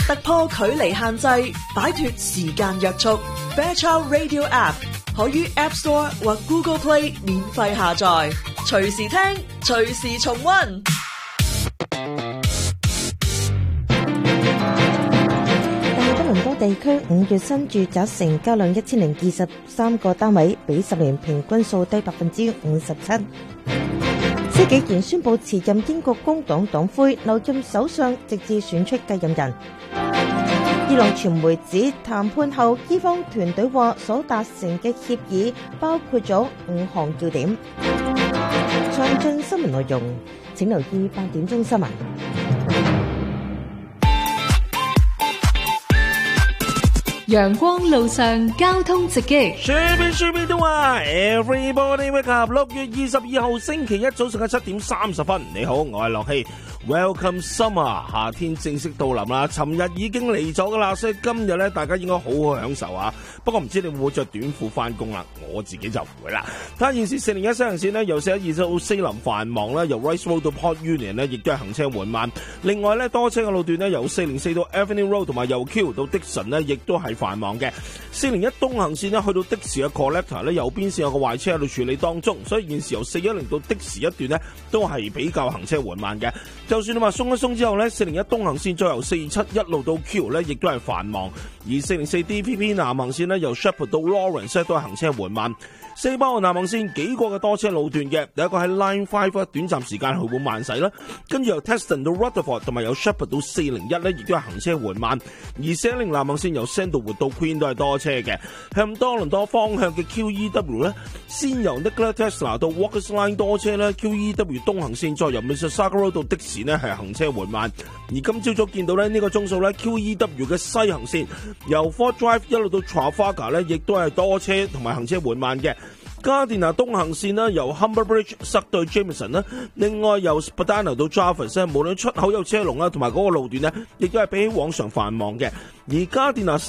突破距離限制，擺脫時間約束。Fairchild Radio App 可於 App Store 或 Google Play 免費下載，隨時聽，隨時重溫。 多倫多地區5月新住宅成交量1023個單位，比10年平均數低57%。施紀賢宣布辭任英國工黨黨魁，留任首相，直至選出繼任人。伊朗傳媒指談判後，伊方團隊話所達成嘅協議包括咗5項要點。詳盡新聞內容，請留意8點鐘新聞。 陽光路上交通直擊， 書邊都話 Everybody wake up。6月22號星期一早上嘅7點30分，你好，我係樂希。Welcome summer， 夏天正式到臨啦！尋日已經嚟咗噶啦，所以今日咧大家應該好好享受啊！不過唔知你會唔會着短褲翻工啦？我自己就唔會啦。睇下現時401西行線呢，由412到西林繁忙啦，由 Rice Road 到 Port Union 呢，亦都係行車緩慢。另外咧多車嘅路段呢，由404到 Avenue Road 同埋由 Q 到 Dixon 呢，亦都係繁忙嘅。401東行線呢，去到的士嘅 Collector 呢，右邊線有個壞車喺度處理當中，所以現時由410到的士一段呢，都係比較行車緩慢嘅。就算你話鬆一鬆之後呢，401東行線再由427一路到 Q 呢，亦都係繁忙。而404 DPP 南行線呢，由 Shepherd 到 Lawrence 都係行車緩慢。4巴澳南行線幾個嘅多車路段嘅，第一個喺 Line 5短暫時間去會慢駛啦，跟住由 Teston 到 Rutherford 同埋由 Shepherd 到401呢，亦都係行車緩慢。而410南行線由 Sandalwood 到 Queen 都係多車嘅。向多倫多方向嘅 QEW 呢，先由 Nikola Tesla 到 Walker's Line 多車啦， QEW 東行線再由 Mississauga Road 到的士呢係行車緩慢。而今朝早見到呢個鐘數呢， QEW 嘅西行線由 Fort Drive 一路到 Trafalgar 呢，亦都係多車同埋行車緩慢嘅。加電拿東行線呢，由 Humber Bridge 塞到 Jameson 啦，另外由 Spadina 到 Jarvis 無論出口有車龍啦，同埋嗰個路段呢，亦都係比起往常繁忙嘅。而加電拿